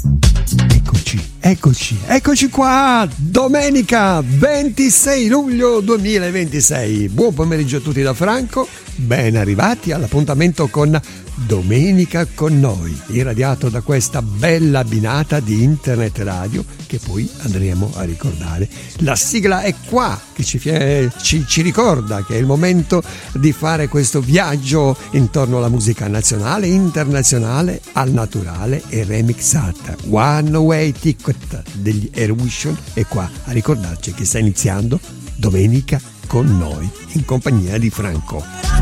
Eccoci qua, domenica 26 luglio 2026. Buon pomeriggio a tutti da Franco, ben arrivati all'appuntamento con Domenica con Noi, irradiato da questa bella abbinata di internet radio che poi andremo a ricordare. La sigla è qua che ci ricorda che è il momento di fare questo viaggio intorno alla musica nazionale, internazionale, al naturale e remixata. One Way Ticket degli Eruvision è qua a ricordarci che sta iniziando Domenica con Noi in compagnia di Franco.